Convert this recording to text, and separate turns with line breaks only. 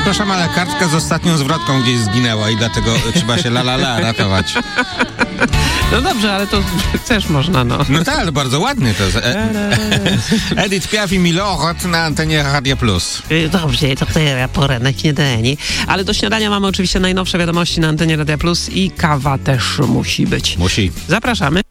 Przepraszam, ale kartka z ostatnią zwrotką gdzieś zginęła i dlatego trzeba się ratować.
No dobrze, ale to też można, no.
No tak, ale bardzo ładny to jest. Edith Piaf i Milorad na antenie Radia Plus.
Dobrze, to teraz pora na śniadanie. Ale do śniadania mamy oczywiście najnowsze wiadomości na antenie Radia Plus i kawa też musi być.
Musi.
Zapraszamy.